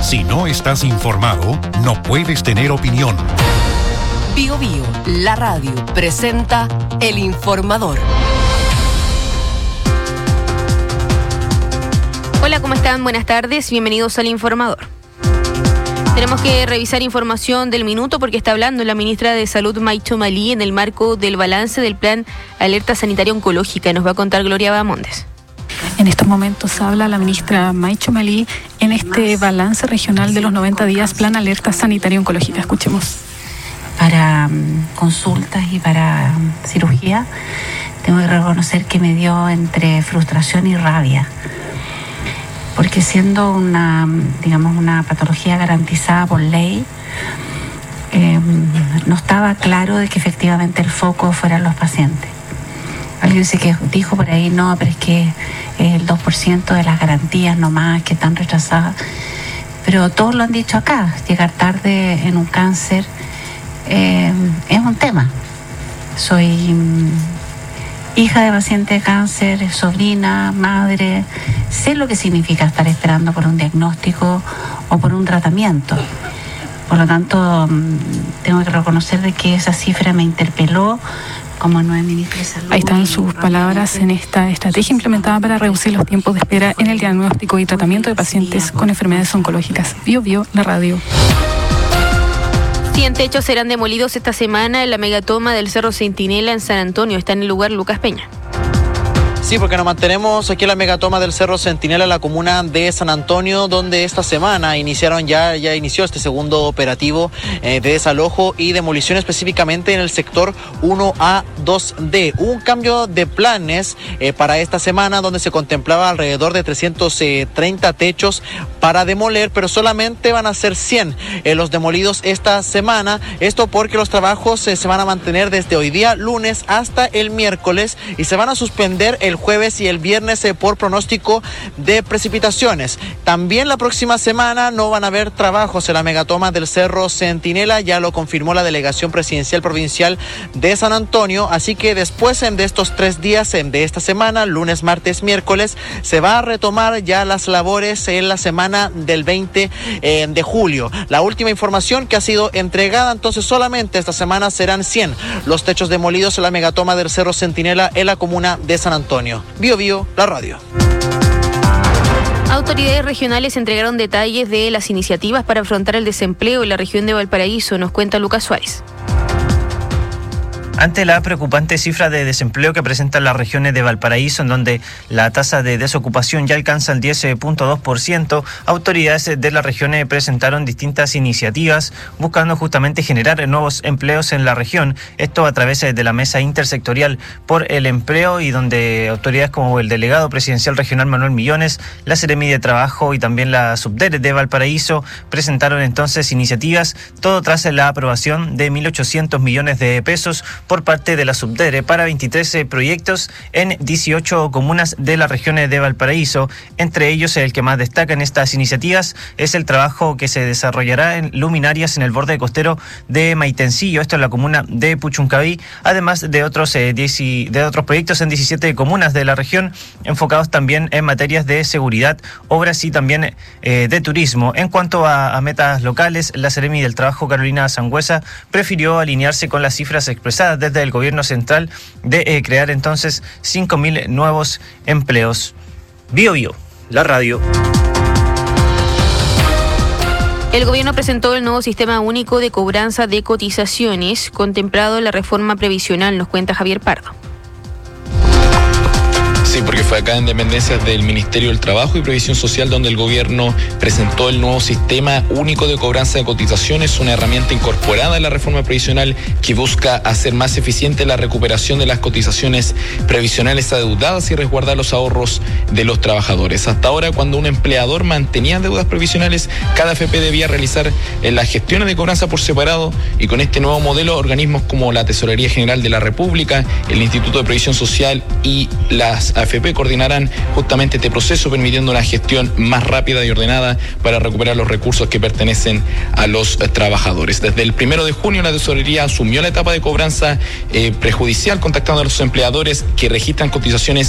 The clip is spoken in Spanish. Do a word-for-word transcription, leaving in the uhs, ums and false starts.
Si no estás informado, no puedes tener opinión. Bio Bio, la radio, presenta El Informador. Hola, ¿cómo están? Buenas tardes, bienvenidos al Informador. Tenemos que revisar información del minuto porque está hablando la ministra de Salud, Maicho Malí, en el marco del balance del plan Alerta Sanitaria Oncológica. Nos va a contar Gloria Bahamondes. En estos momentos habla la ministra Maicho Malí en este balance regional de los noventa días Plan Alerta Sanitaria Oncológica. Escuchemos. Para um, consultas y para um, cirugía, tengo que reconocer que me dio entre frustración y rabia. Porque siendo una, digamos, una patología garantizada por ley, eh, no estaba claro de que efectivamente el foco fueran los pacientes. Alguien se que dijo por ahí, no, pero es que el dos por ciento de las garantías nomás que están rechazadas. Pero todos lo han dicho acá, llegar tarde en un cáncer eh, es un tema. Soy um, hija de paciente de cáncer, sobrina, madre, sé lo que significa estar esperando por un diagnóstico o por un tratamiento. Por lo tanto, um, tengo que reconocer de que esa cifra me interpeló. Como nueve ministros de salud. Ahí están sus palabras en esta estrategia implementada para reducir los tiempos de espera en el diagnóstico y tratamiento de pacientes con enfermedades oncológicas. Bio Bio, la radio. cien techos serán demolidos esta semana en la megatoma del Cerro Centinela en San Antonio. Está en el lugar Lucas Peña. Sí, porque nos mantenemos aquí en la megatoma del Cerro Centinela, la comuna de San Antonio, donde esta semana iniciaron ya, ya inició este segundo operativo eh, de desalojo y demolición específicamente en el sector uno A dos D. Hubo un cambio de planes eh, para esta semana donde se contemplaba alrededor de trescientos treinta techos para demoler, pero solamente van a ser cien eh, los demolidos esta semana. Esto porque los trabajos eh, se van a mantener desde hoy día lunes hasta el miércoles y se van a suspender el jueves y el viernes eh, por pronóstico de precipitaciones. También la próxima semana no van a haber trabajos en la megatoma del Cerro Centinela, ya lo confirmó la Delegación Presidencial Provincial de San Antonio, así que después eh, de estos tres días eh, de esta semana, lunes, martes, miércoles, se va a retomar ya las labores en la semana del veinte eh, de julio. La última información que ha sido entregada, entonces solamente esta semana serán cien los techos demolidos en la megatoma del Cerro Centinela en la comuna de San Antonio. Bio Bio, la radio. Autoridades regionales entregaron detalles de las iniciativas para afrontar el desempleo en la región de Valparaíso. Nos cuenta Lucas Suárez. Ante la preocupante cifra de desempleo que presentan las regiones de Valparaíso, en donde la tasa de desocupación ya alcanza el diez punto dos por ciento, autoridades de las regiones presentaron distintas iniciativas buscando justamente generar nuevos empleos en la región. Esto a través de la Mesa Intersectorial por el Empleo, y donde autoridades como el delegado presidencial regional Manuel Millones, la Seremi de Trabajo y también la Subdere de Valparaíso presentaron entonces iniciativas, todo tras la aprobación de mil ochocientos millones de pesos por parte de la Subdere para veintitrés proyectos en dieciocho comunas de las regiones de Valparaíso. Entre ellos, el que más destaca en estas iniciativas es el trabajo que se desarrollará en luminarias en el borde costero de Maitencillo, esto en la comuna de Puchuncaví, además de otros, eh, diez, de otros proyectos en diecisiete comunas de la región, enfocados también en materias de seguridad, obras y también eh, de turismo. En cuanto a, a metas locales, la Seremi del Trabajo, Carolina Sangüesa, prefirió alinearse con las cifras expresadas desde el gobierno central de eh, crear entonces cinco mil nuevos empleos. Bio Bio, la radio. El gobierno presentó el nuevo sistema único de cobranza de cotizaciones contemplado en la reforma previsional, nos cuenta Javier Pardo. Sí, porque fue acá en dependencias del Ministerio del Trabajo y Previsión Social donde el gobierno presentó el nuevo sistema único de cobranza de cotizaciones, una herramienta incorporada en la reforma previsional que busca hacer más eficiente la recuperación de las cotizaciones previsionales adeudadas y resguardar los ahorros de los trabajadores. Hasta ahora, cuando un empleador mantenía deudas previsionales, cada F P debía realizar las gestiones de cobranza por separado, y con este nuevo modelo, organismos como la Tesorería General de la República, el Instituto de Previsión Social y las A F P coordinarán justamente este proceso, permitiendo una gestión más rápida y ordenada para recuperar los recursos que pertenecen a los trabajadores. Desde el primero de junio, la Tesorería asumió la etapa de cobranza eh, prejudicial, contactando a los empleadores que registran cotizaciones